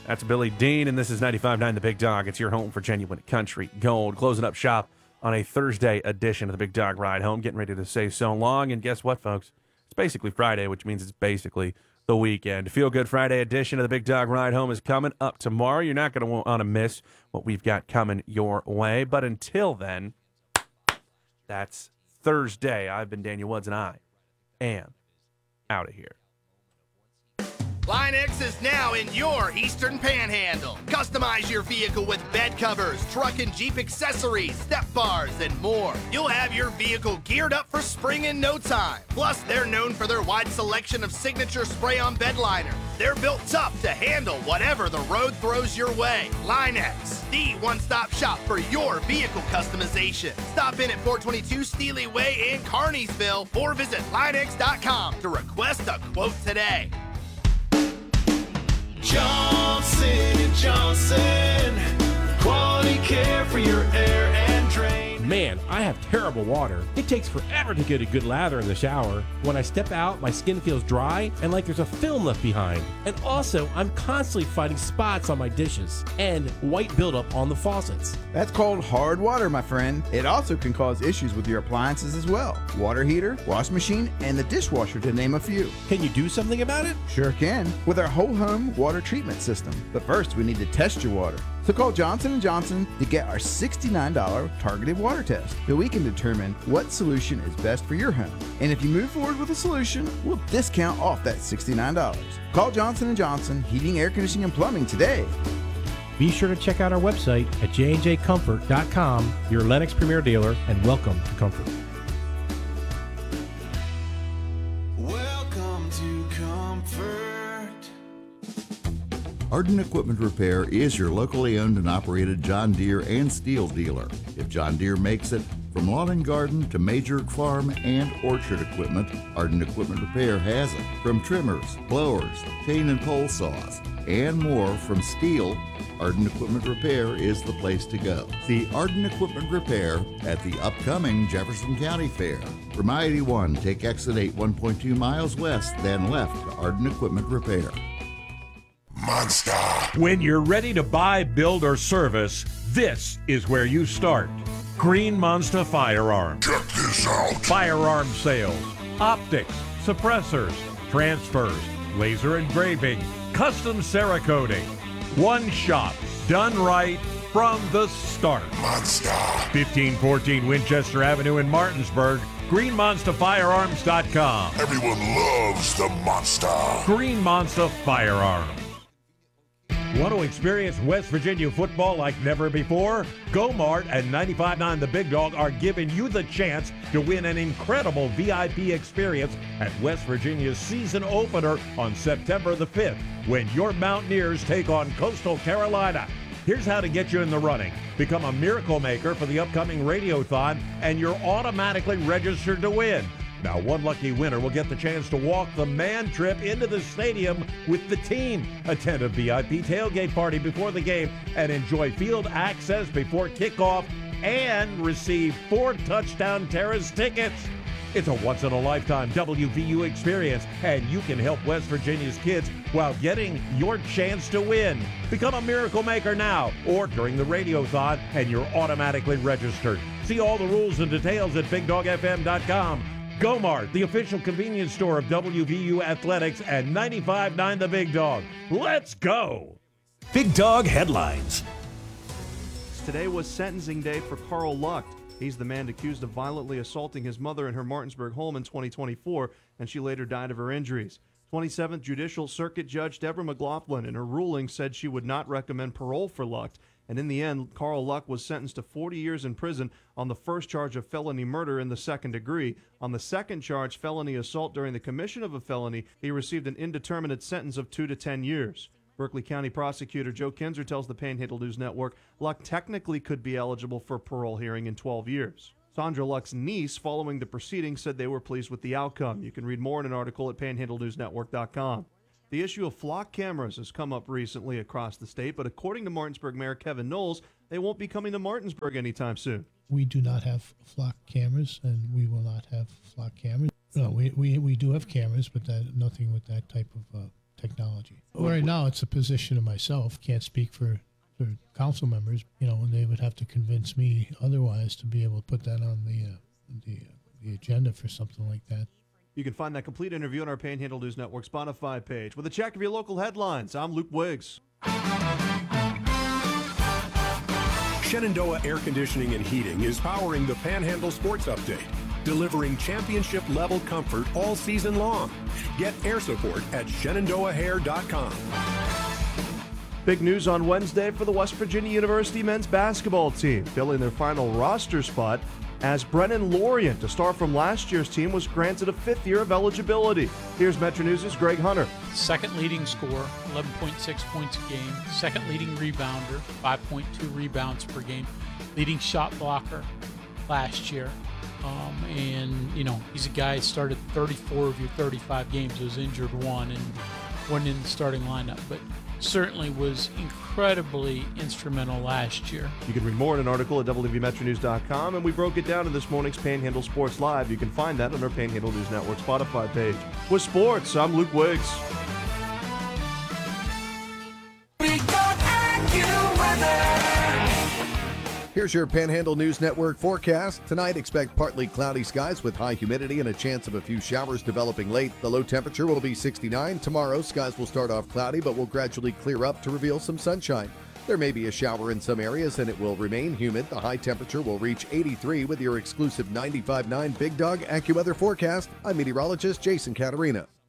That's Billy Dean, and this is 95.9 The Big Dog. It's your home for genuine country gold. Closing up shop on a Thursday edition of the Big Dog Ride Home. Getting ready to say so long, and guess what, folks? It's basically Friday, which means it's basically the weekend. Feel Good Friday edition of the Big Dog Ride Home is coming up tomorrow. You're not going to want to miss what we've got coming your way. But until then, that's Thursday. I've been Daniel Woods, and I am out of here. Line X is now in your Eastern Panhandle. Customize your vehicle with bed covers, truck and Jeep accessories, step bars, and more. You'll have your vehicle geared up for spring in no time. Plus, they're known for their wide selection of signature spray-on bed liners. They're built tough to handle whatever the road throws your way. Line X, the one-stop shop for your vehicle customization. Stop in at 422 Steely Way in Carneysville or visit linex.com to request a quote today. Johnson & Johnson, quality care for your air and drain. Man, I have terrible water. It takes forever to get a good lather in the shower. When I step out, my skin feels dry and like there's a film left behind. And also, I'm constantly finding spots on my dishes and white buildup on the faucets. That's called hard water, my friend. It also can cause issues with your appliances as well. Water heater, washing machine, and the dishwasher, to name a few. Can you do something about it? Sure can, with our whole home water treatment system. But first, we need to test your water. So call Johnson & Johnson to get our $69 targeted water test so we can determine what solution is best for your home. And if you move forward with a solution, we'll discount off that $69. Call Johnson & Johnson Heating, Air Conditioning, and Plumbing today. Be sure to check out our website at jnjcomfort.com, your Lennox Premier dealer, and welcome to Comfort. Welcome to Comfort. Arden Equipment Repair is your locally owned and operated John Deere and Steel dealer. If John Deere makes it, from lawn and garden to major farm and orchard equipment, Arden Equipment Repair has it. From trimmers, blowers, chain and pole saws, and more from steel, Arden Equipment Repair is the place to go. See Arden Equipment Repair at the upcoming Jefferson County Fair. From I-81, take exit 8 1.2 miles west, then left to Arden Equipment Repair. Monster. When you're ready to buy, build, or service, this is where you start. Green Monster Firearms. Check this out. Firearm sales, optics, suppressors, transfers, laser engraving, custom Cerakoting. One shop, done right from the start. Monster. 1514 Winchester Avenue in Martinsburg. GreenMonsterFirearms.com. Everyone loves the monster. Green Monster Firearms. Want to experience West Virginia football like never before? GoMart and 95.9 The Big Dog are giving you the chance to win an incredible VIP experience at West Virginia's season opener on September the 5th when your Mountaineers take on Coastal Carolina. Here's how to get you in the running. Become a Miracle Maker for the upcoming Radiothon, and you're automatically registered to win. Now, one lucky winner will get the chance to walk the man trip into the stadium with the team, attend a VIP tailgate party before the game, and enjoy field access before kickoff, and receive 4 Touchdown Terrace tickets. It's a once-in-a-lifetime WVU experience, and you can help West Virginia's kids while getting your chance to win. Become a Miracle Maker now or during the Radiothon, and you're automatically registered. See all the rules and details at BigDogFM.com. GoMart, the official convenience store of WVU Athletics and 95.9 The Big Dog. Let's go! Big Dog headlines. Today was sentencing day for Carl Lucht. He's the man accused of violently assaulting his mother in her Martinsburg home in 2024, and she later died of her injuries. 27th Judicial Circuit Judge Deborah McLaughlin, in her ruling, said she would not recommend parole for Lucht. And in the end, Carl Lucht was sentenced to 40 years in prison on the first charge of felony murder in the second degree. On the second charge, felony assault during the commission of a felony, he received an indeterminate sentence of 2 to 10 years. Berkeley County Prosecutor Joe Kinzer tells the Panhandle News Network Lucht technically could be eligible for a parole hearing in 12 years. Sandra Lucht's niece, following the proceedings, said they were pleased with the outcome. You can read more in an article at panhandlenewsnetwork.com. The issue of flock cameras has come up recently across the state, but according to Martinsburg Mayor Kevin Knowles, they won't be coming to Martinsburg anytime soon. We do not have flock cameras, and we will not have flock cameras. No, we do have cameras, but nothing with that type of technology. Well, right now, it's a position of myself. Can't speak for council members, and they would have to convince me otherwise to be able to put that on the agenda for something like that. You can find that complete interview on our Panhandle News Network Spotify page. With a check of your local headlines, I'm Luke Wiggs. Shenandoah Air Conditioning and Heating is powering the Panhandle Sports Update, delivering championship-level comfort all season long. Get air support at ShenandoahHair.com. Big news on Wednesday for the West Virginia University men's basketball team, filling their final roster spot as Brennan Lorient, a star from last year's team, was granted a 5th year of eligibility. Here's Metro News' Greg Hunter. Second leading scorer, 11.6 points a game. Second leading rebounder, 5.2 rebounds per game. Leading shot blocker last year. He's a guy who started 34 of your 35 games. Was injured one and wasn't in the starting lineup, but certainly was incredibly instrumental last year. You can read more in an article at WVMetroNews.com, and we broke it down in this morning's Panhandle Sports Live. You can find that on our Panhandle News Network Spotify page. With sports, I'm Luke Wiggs. Here's your Panhandle News Network forecast. Tonight, expect partly cloudy skies with high humidity and a chance of a few showers developing late. The low temperature will be 69. Tomorrow, skies will start off cloudy but will gradually clear up to reveal some sunshine. There may be a shower in some areas and it will remain humid. The high temperature will reach 83 with your exclusive 95.9 Big Dog AccuWeather forecast. I'm meteorologist Jason Caterina.